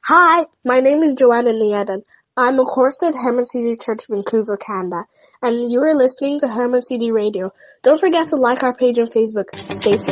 Hi, my name is Joanna Nieden. I'm a chorister at Herman CD Church, Vancouver, Canada, and you are listening to Herman CD Radio. Don't forget to like our page on Facebook. Stay tuned.